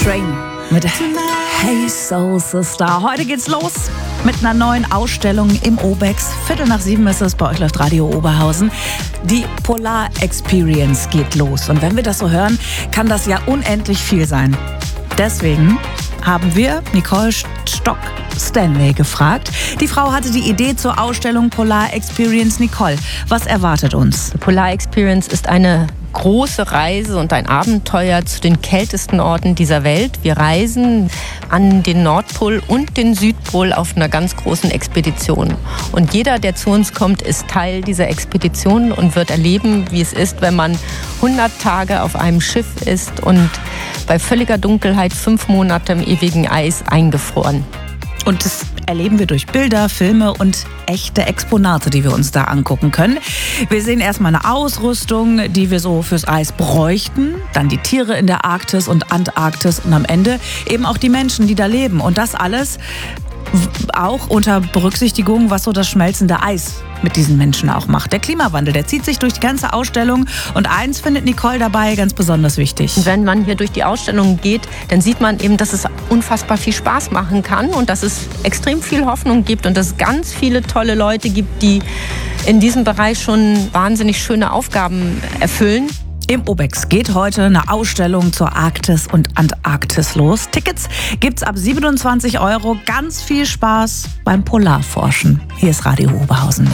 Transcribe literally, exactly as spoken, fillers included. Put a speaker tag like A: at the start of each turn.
A: Train mit Hey Soul Sister. Heute geht's los mit einer neuen Ausstellung im Obex. Viertel nach sieben ist es, bei euch läuft Radio Oberhausen. Die Polar Experience geht los. Und wenn wir das so hören, kann das ja unendlich viel sein. Deswegen haben wir Nicole Stock-Stanley gefragt. Die Frau hatte die Idee zur Ausstellung Polar Experience. Nicole, was erwartet uns?
B: Polar Experience ist eine große Reise und ein Abenteuer zu den kältesten Orten dieser Welt. Wir reisen an den Nordpol und den Südpol auf einer ganz großen Expedition. Und jeder, der zu uns kommt, ist Teil dieser Expedition und wird erleben, wie es ist, wenn man hundert Tage auf einem Schiff ist und bei völliger Dunkelheit fünf Monate im ewigen Eis eingefroren.
A: Und das erleben wir durch Bilder, Filme und echte Exponate, die wir uns da angucken können. Wir sehen erstmal eine Ausrüstung, die wir so fürs Eis bräuchten. Dann die Tiere in der Arktis und Antarktis und am Ende eben auch die Menschen, die da leben. Und das alles auch unter Berücksichtigung, was so das schmelzende Eis mit diesen Menschen auch macht. Der Klimawandel, der zieht sich durch die ganze Ausstellung und eins findet Nicole dabei ganz besonders wichtig.
B: Wenn man hier durch die Ausstellung geht, dann sieht man eben, dass es unfassbar viel Spaß machen kann und dass es extrem viel Hoffnung gibt und dass es ganz viele tolle Leute gibt, die in diesem Bereich schon wahnsinnig schöne Aufgaben erfüllen.
A: Im Obex geht heute eine Ausstellung zur Arktis und Antarktis los. Tickets gibt's ab siebenundzwanzig Euro. Ganz viel Spaß beim Polarforschen. Hier ist Radio Oberhausen.